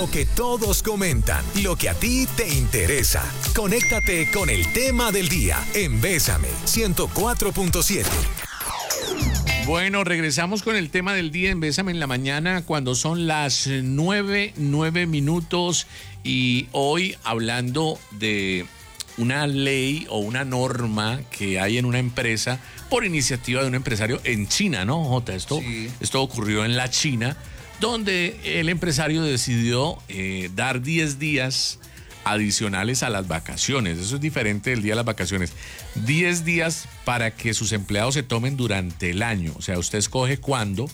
Lo que todos comentan, lo que a ti te interesa. Conéctate con el tema del día en Bésame 104.7. Bueno, regresamos con el tema del día en Bésame en la mañana cuando son las 9:09 y hoy hablando de una ley o una norma que hay en una empresa por iniciativa de un empresario en China, ¿no, Jota? Esto ocurrió en la China, donde el empresario decidió dar 10 días adicionales a las vacaciones. Eso es diferente del día de las vacaciones. 10 días para que sus empleados se tomen durante el año. O sea, usted escoge cuándo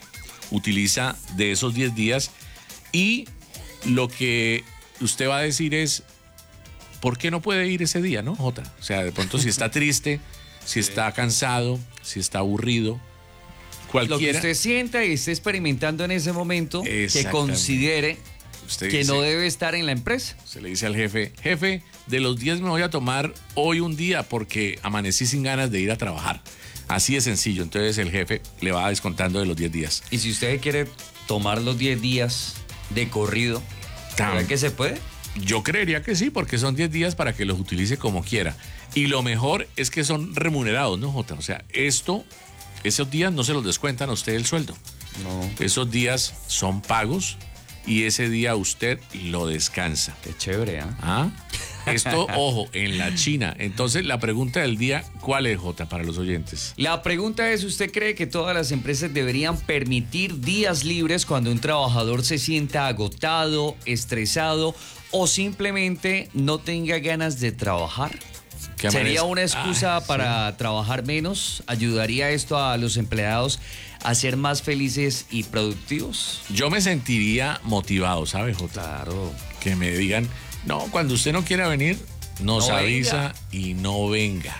utiliza de esos 10 días y lo que usted va a decir es ¿por qué no puede ir ese día, no, Jota? O sea, de pronto si está triste, si está cansado, si está aburrido, cualquiera. Lo que usted sienta y esté experimentando en ese momento, que considere usted que dice, no debe estar en la empresa. Se le dice al jefe, de los 10 me voy a tomar hoy un día porque amanecí sin ganas de ir a trabajar. Así de sencillo. Entonces el jefe le va descontando de los 10 días. Y si usted quiere tomar los 10 días de corrido, ¿verdad que se puede? Yo creería que sí, porque son 10 días para que los utilice como quiera. Y lo mejor es que son remunerados, ¿no, Jota? O sea, esos días no se los descuentan a usted el sueldo. No. Esos días son pagos y ese día usted lo descansa. Qué chévere, ¿eh? ¿Ah? Esto, ojo, en la China. Entonces, la pregunta del día, ¿cuál es, Jota, para los oyentes? La pregunta es, ¿usted cree que todas las empresas deberían permitir días libres cuando un trabajador se sienta agotado, estresado o simplemente no tenga ganas de trabajar? ¿Sería una excusa para trabajar menos? ¿Ayudaría esto a los empleados a ser más felices y productivos? Yo me sentiría motivado, ¿sabe, Jota? Claro. Que me digan, no, cuando usted no quiera venir, nos avisa y no venga.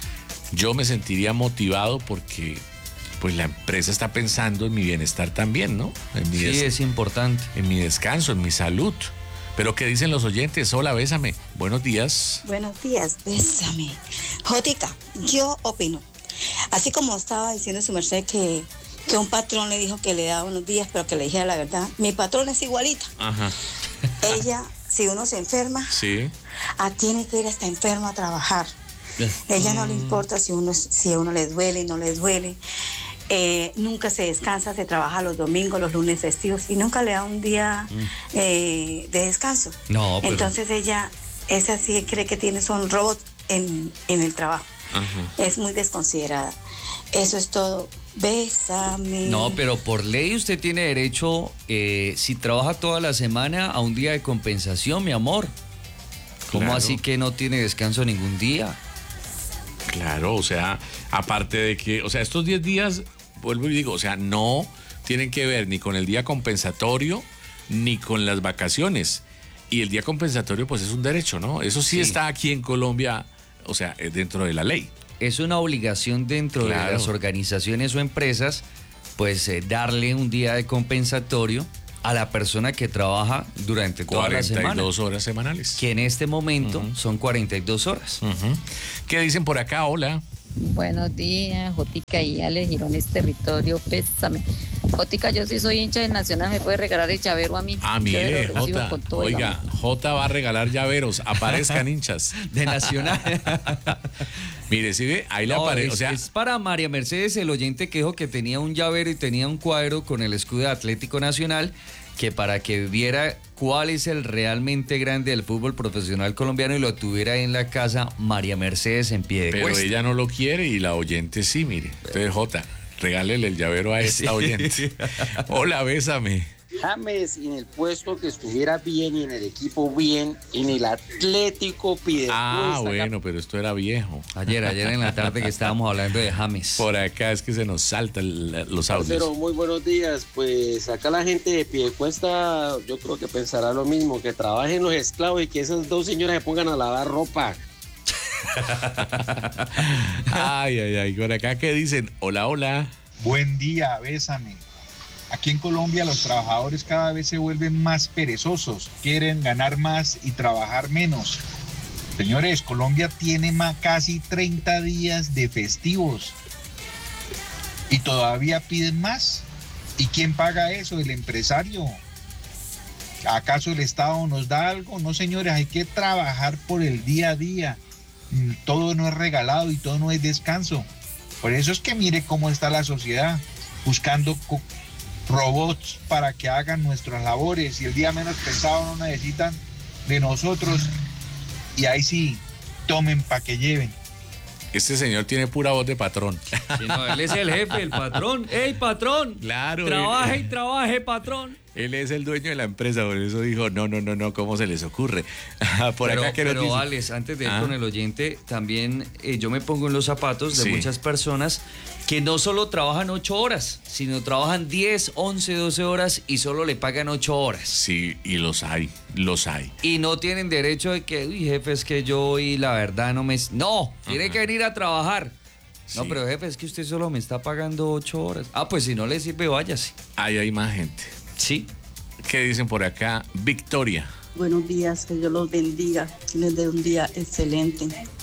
Yo me sentiría motivado porque pues la empresa está pensando en mi bienestar también, ¿no? Sí, es importante. En mi descanso, en mi salud. Pero ¿qué dicen los oyentes? Hola, Bésame. Buenos días. Buenos días, Bésame. Jotica, yo opino. Así como estaba diciendo su merced que un patrón le dijo que le daba unos días, pero que le dijera la verdad. Mi patrón es igualita. Ajá. Ella, si uno se enferma, sí, tiene que ir hasta enfermo a trabajar. Ella no le importa si a uno le duele, no le duele. Nunca se descansa, se trabaja los domingos, los lunes festivos y nunca le da un día de descanso. No, pero... Entonces ella sí cree que tienes un robot en el trabajo. Ajá. Es muy desconsiderada. Eso es todo. Bésame. No, pero por ley usted tiene derecho, si trabaja toda la semana, a un día de compensación, mi amor. ¿Cómo claro. así que no tiene descanso ningún día? Claro, o sea, aparte de que, o sea, estos 10 días, vuelvo y digo, o sea, no tienen que ver ni con el día compensatorio ni con las vacaciones. Y el día compensatorio, pues es un derecho, ¿no? Eso sí está aquí en Colombia, o sea, dentro de la ley. Es una obligación dentro de las organizaciones o empresas, pues darle un día de compensatorio a la persona que trabaja durante toda la semana. 42 horas semanales. Que en este momento son 42 horas. ¿Qué dicen por acá? Hola. Buenos días, Jotica y Ale, Girones Territorio, Bésame. Jotica, yo sí soy hincha del Nacional, ¿me puede regalar el llavero a mí? Ah, mire, Jota, oiga, Jota va a regalar llaveros, aparezcan hinchas. De Nacional. Mire, ¿sí ve? Ahí le aparece, o sea... Es para María Mercedes, el oyente que dijo que tenía un llavero y tenía un cuadro con el escudo de Atlético Nacional, que para que viera cuál es el realmente grande del fútbol profesional colombiano y lo tuviera en la casa María Mercedes en pie de Pero cuesta. ella no lo quiere y la oyente sí, mire. Entonces, Jota, regálele el llavero a esta oyente. Hola, Bésame. James en el puesto que estuviera bien y en el equipo bien, en el Atlético Pide. Bueno, pero esto era viejo. Ayer en la tarde que estábamos hablando de James. Por acá es que se nos saltan los audios. Pero muy buenos días. Pues acá la gente de Piedecuesta, yo creo que pensará lo mismo, que trabajen los esclavos y que esas dos señoras se pongan a lavar ropa. Ay. Por acá, ¿qué dicen? Hola. Buen día, Bésame. Aquí en Colombia los trabajadores cada vez se vuelven más perezosos, quieren ganar más y trabajar menos. Señores, Colombia tiene casi 30 días de festivos y todavía piden más. ¿Y quién paga eso? El empresario. ¿Acaso el Estado nos da algo? No, señores, hay que trabajar por el día a día. Todo no es regalado y todo no es descanso. Por eso es que mire cómo está la sociedad, buscando robots para que hagan nuestras labores, y el día menos pensado no necesitan de nosotros, y ahí sí, tomen para que lleven. Este señor tiene pura voz de patrón. Sí, no, él es el jefe, el patrón. ¡Ey, patrón! Claro. Trabaje y trabaje, patrón. Él es el dueño de la empresa, por eso dijo, no, ¿cómo se les ocurre? Por pero, acá que pero Alex, antes de ir con el oyente, también yo me pongo en los zapatos de muchas personas que no solo trabajan 8 horas, sino trabajan 10, 11, 12 horas y solo le pagan 8 horas. Sí, y los hay. Y no tienen derecho de que, uy, jefe, es que yo hoy la verdad no me... No, tiene que venir a trabajar. No, pero jefe, es que usted solo me está pagando 8 horas. Ah, pues si no le sirve, váyase. Ahí hay más gente. Sí. ¿Qué dicen por acá? Victoria. Buenos días, que Dios los bendiga, que les dé un día excelente.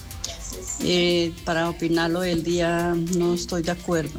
Para opinarlo del día no estoy de acuerdo.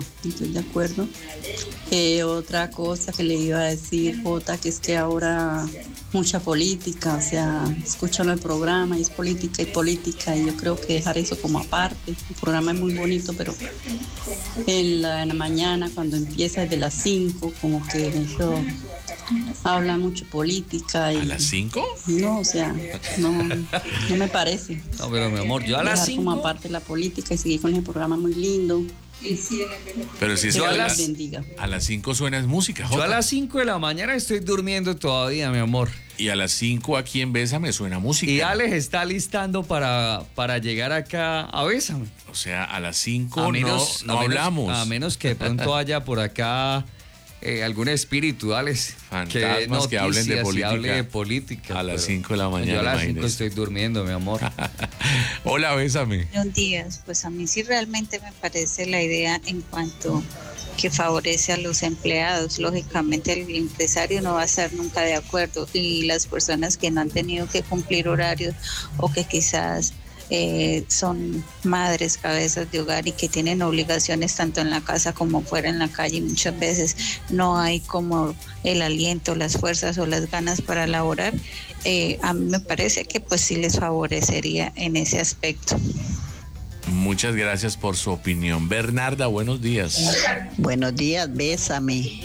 Otra cosa que le iba a decir, Jota, que es que ahora mucha política, o sea, escuchan el programa y es política y yo creo que dejar eso como aparte. El programa es muy bonito, pero en la mañana cuando empieza desde las 5, como que eso habla mucho política. Y, ¿a las 5? No, o sea, no me parece. No, pero mi amor, yo a las 5. Como aparte la política y seguir con el programa muy lindo. Pero si Dios las bendiga. A las 5 suena música, Jota. Yo a las 5 de la mañana estoy durmiendo todavía, mi amor. Y a las 5 aquí en Bésame suena música. Y Alex está listando para llegar acá a Bésame. O sea, a las 5 no hablamos. A menos que de pronto haya por acá algún espíritu, Alex. Fantasmas que hablen de política. Hable de política. A las 5 de la mañana. Yo a las 5 estoy durmiendo, mi amor. Hola, Bésame. Buenos días. Pues a mí sí realmente me parece la idea en cuanto que favorece a los empleados. Lógicamente el empresario no va a estar nunca de acuerdo, y las personas que no han tenido que cumplir horarios o que quizás son madres, cabezas de hogar y que tienen obligaciones tanto en la casa como fuera en la calle, y muchas veces no hay como el aliento, las fuerzas o las ganas para laborar. A mí me parece que pues sí les favorecería en ese aspecto. Muchas gracias por su opinión. Bernarda, buenos días. Buenos días, Bésame.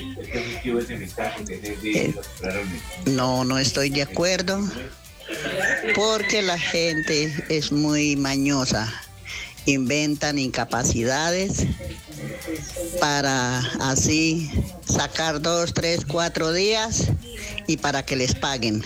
No estoy de acuerdo, porque la gente es muy mañosa. Inventan incapacidades para así sacar 2, 3, 4 días y para que les paguen.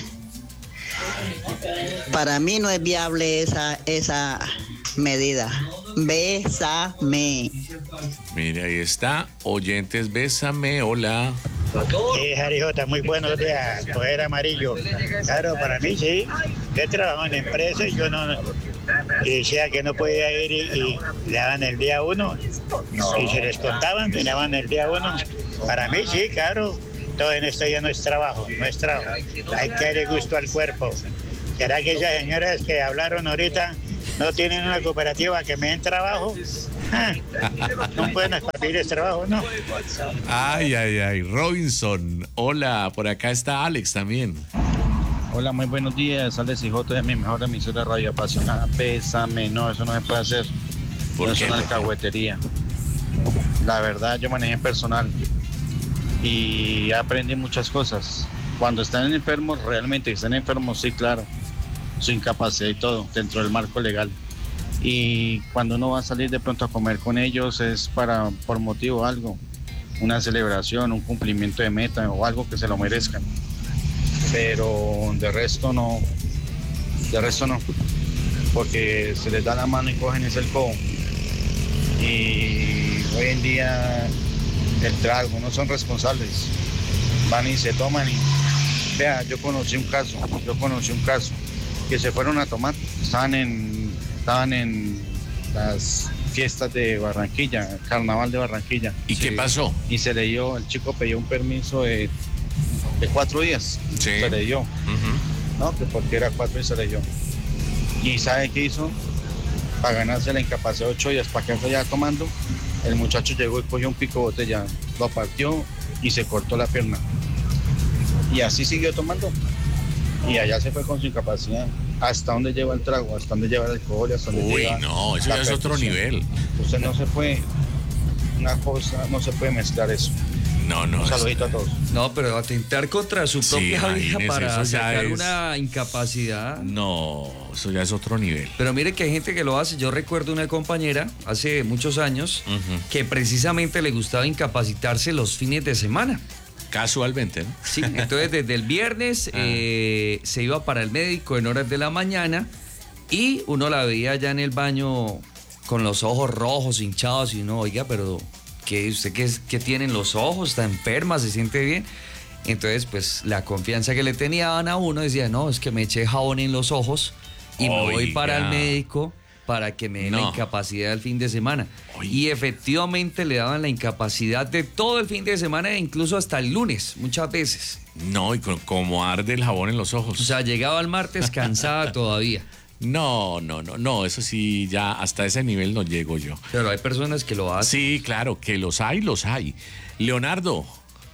Para mí no es viable esa medida. Bésame. Mire, ahí está. Oyentes, Bésame. Hola. Jarijota, muy buenos días. Coger amarillo. Claro, para mí sí. Yo trabajo en la empresa y yo no. Y decía que no podía ir y le daban el día 1. Y se les contaban, le daban el día 1. Para mí sí, claro. Todo en esto ya no es trabajo, Hay que darle gusto al cuerpo. ¿Será que esas señoras que hablaron ahorita no tienen una cooperativa que me den trabajo? No pueden expandir ese trabajo, ¿no? Ay, Robinson. Hola, por acá está Alex también. Hola, muy buenos días. Alex y J de mi mejor emisora radio apasionada. Bésame, no, eso no se puede hacer. ¿Por qué? Es una alcahuetería. La verdad, yo manejé personal y aprendí muchas cosas. Cuando están enfermos, realmente están enfermos, sí, claro, su incapacidad y todo, dentro del marco legal. Y cuando uno va a salir de pronto a comer con ellos es por motivo algo, una celebración, un cumplimiento de meta o algo que se lo merezcan. Pero de resto no, porque se les da la mano y cogen ese el codo. Y hoy en día el trago, no son responsables, van y se toman y... Vea, yo conocí un caso que se fueron a tomar, estaban en las fiestas de Barranquilla, el carnaval de Barranquilla. ¿Y qué pasó? Y el chico pidió un permiso de 4 días, se le dio, no, que porque era 4 y se le dio. ¿Y sabe qué hizo? Para ganarse la incapacidad de 8 días, para que ya tomando, el muchacho llegó y cogió un pico de botella, lo partió y se cortó la pierna. Y así siguió tomando. y allá se fue con su incapacidad. ¿Hasta dónde lleva el trago? ¿Hasta dónde lleva el alcohol? ¿Hasta dónde Uy, lleva no, eso la ya es otro percusión? nivel. Usted no se puede, una cosa, no se puede mezclar eso. No. Un saludito a todos. No, pero atentar contra su propia vida imagínese, para eso ya sacar es- una incapacidad. No, eso ya es otro nivel. Pero mire que hay gente que lo hace. Yo recuerdo una compañera hace muchos años que precisamente le gustaba incapacitarse los fines de semana. Casualmente, ¿no? Sí, entonces desde el viernes se iba para el médico en horas de la mañana y uno la veía ya en el baño con los ojos rojos, hinchados y uno, oiga, pero ¿qué, usted qué tiene en los ojos? ¿Está enferma? ¿Se siente bien? Entonces, pues la confianza que le tenían a uno decía, no, es que me eché jabón en los ojos y me voy para el médico para que me den la incapacidad del fin de semana. Y efectivamente le daban la incapacidad de todo el fin de semana e incluso hasta el lunes, muchas veces. No, y como arde el jabón en los ojos. O sea, llegaba el martes cansada todavía. No, eso sí, ya hasta ese nivel no llego yo. Pero hay personas que lo hacen. Sí, claro, que los hay. Leonardo.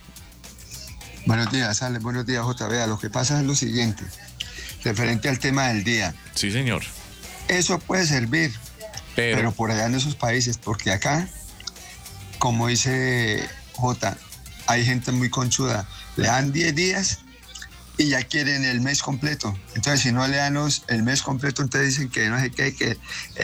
Buenos días, Ale, buenos días, JB. Lo que pasa es lo siguiente, referente al tema del día. Sí, señor. Eso puede servir, pero por allá en esos países, porque acá, como dice J, hay gente muy conchuda. Le dan 10 días y ya quieren el mes completo. Entonces, si no le dan el mes completo, entonces dicen que no sé qué, que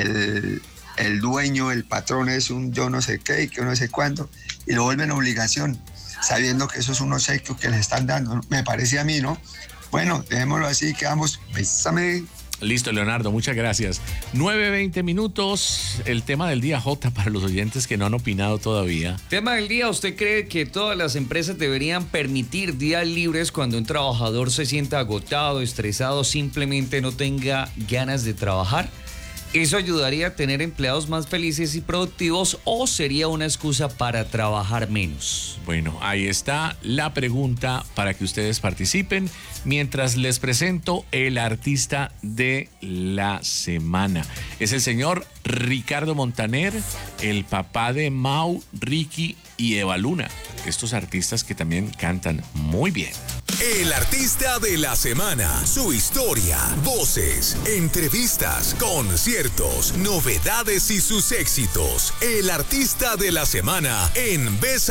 el dueño, el patrón es un yo no sé qué y que no sé cuándo, y lo vuelven obligación, sabiendo que eso es un obsequio que les están dando. Me parece a mí, ¿no? Bueno, dejémoslo así, quedamos. Bésame. Listo, Leonardo, muchas gracias. 9:20 minutos, el tema del día, J, para los oyentes que no han opinado todavía. Tema del día, ¿usted cree que todas las empresas deberían permitir días libres cuando un trabajador se sienta agotado, estresado, simplemente no tenga ganas de trabajar? ¿Eso ayudaría a tener empleados más felices y productivos o sería una excusa para trabajar menos? Bueno, ahí está la pregunta para que ustedes participen mientras les presento el artista de la semana. Es el señor Ricardo Montaner, el papá de Mau, Ricky y Eva Luna. Estos artistas que también cantan muy bien. El artista de la semana, su historia, voces, entrevistas, conciertos, novedades y sus éxitos. El artista de la semana en Besa